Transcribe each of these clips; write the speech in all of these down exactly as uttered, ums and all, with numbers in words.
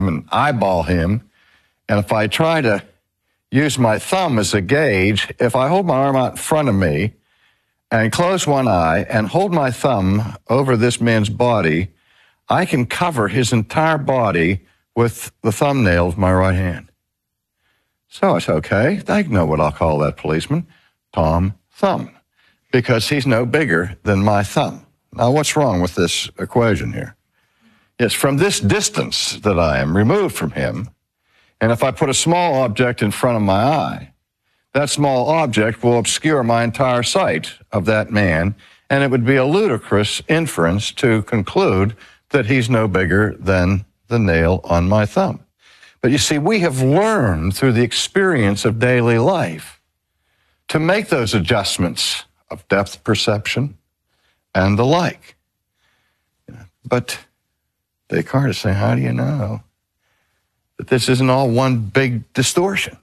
and eyeball him, and if I try to use my thumb as a gauge, if I hold my arm out in front of me and close one eye and hold my thumb over this man's body, I can cover his entire body with the thumbnail of my right hand. So it's okay. I know what I'll call that policeman, Tom Thumb, because he's no bigger than my thumb. Now, what's wrong with this equation here? Yes, from this distance that I am removed from him, and if I put a small object in front of my eye, that small object will obscure my entire sight of that man, and it would be a ludicrous inference to conclude that he's no bigger than the nail on my thumb. But you see, we have learned through the experience of daily life to make those adjustments of depth perception and the like. But Descartes is saying, how do you know that this isn't all one big distortion?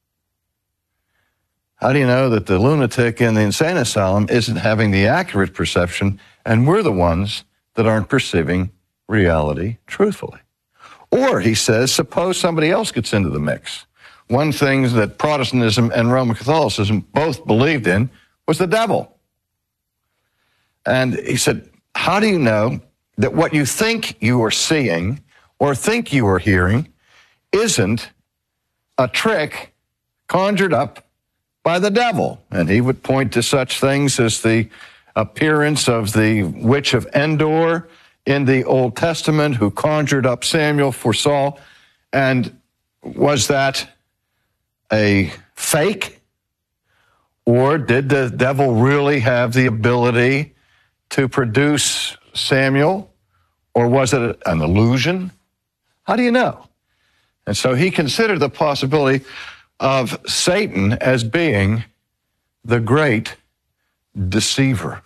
How do you know that the lunatic in the insane asylum isn't having the accurate perception and we're the ones that aren't perceiving reality truthfully? Or, he says, suppose somebody else gets into the mix. One thing that Protestantism and Roman Catholicism both believed in was the devil. And he said, how do you know that what you think you are seeing or think you are hearing isn't a trick conjured up by the devil? And he would point to such things as the appearance of the witch of Endor in the Old Testament, who conjured up Samuel for Saul. And was that a fake? Or did the devil really have the ability to produce Samuel? Or was it an illusion? How do you know? And so he considered the possibility of Satan as being the great deceiver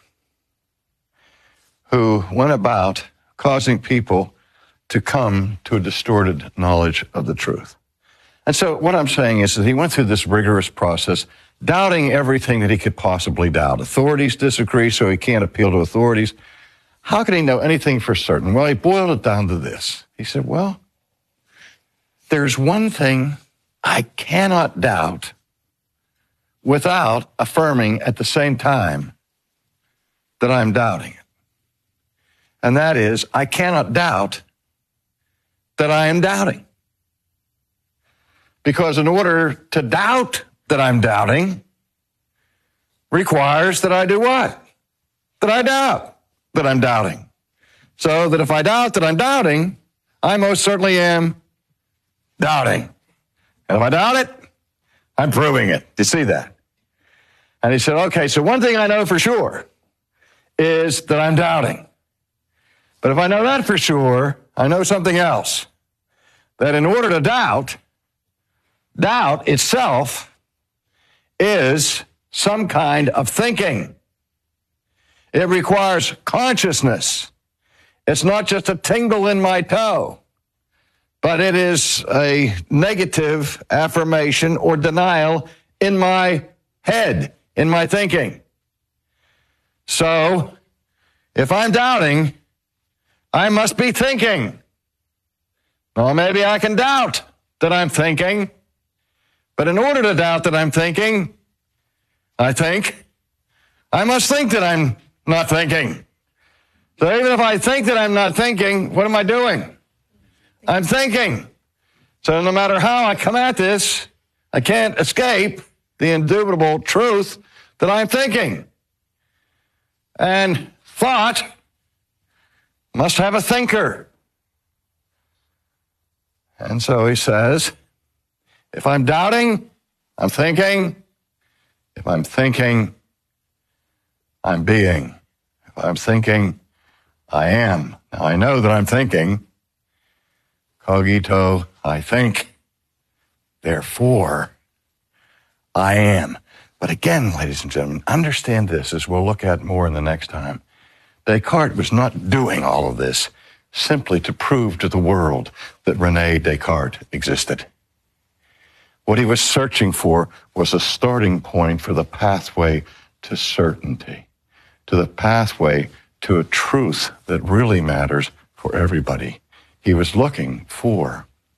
who went about causing people to come to a distorted knowledge of the truth. And so what I'm saying is that he went through this rigorous process, doubting everything that he could possibly doubt. Authorities disagree, so he can't appeal to authorities. How can he know anything for certain? Well, he boiled it down to this. He said, well, there's one thing I cannot doubt without affirming at the same time that I'm doubting it. And that is, I cannot doubt that I am doubting. Because in order to doubt that I'm doubting requires that I do what? That I doubt that I'm doubting. So that if I doubt that I'm doubting, I most certainly am doubting. And if I doubt it, I'm proving it. Do you see that? And he said, okay, so one thing I know for sure is that I'm doubting. But if I know that for sure, I know something else. That in order to doubt, doubt itself is some kind of thinking. It requires consciousness. It's not just a tingle in my toe, but it is a negative affirmation or denial in my head, in my thinking. So, if I'm doubting, I must be thinking. Well, maybe I can doubt that I'm thinking, but in order to doubt that I'm thinking, I think, I must think that I'm not thinking. So even if I think that I'm not thinking, what am I doing? I'm thinking. So no matter how I come at this, I can't escape the indubitable truth that I'm thinking. And thought must have a thinker. And so he says, if I'm doubting, I'm thinking. If I'm thinking, I'm being. If I'm thinking, I am. Now I know that I'm thinking. Cogito, I think. Therefore, I am. But again, ladies and gentlemen, understand this, as we'll look at more in the next time. Descartes was not doing all of this simply to prove to the world that René Descartes existed. What he was searching for was a starting point for the pathway to certainty, to the pathway to a truth that really matters for everybody. He was looking for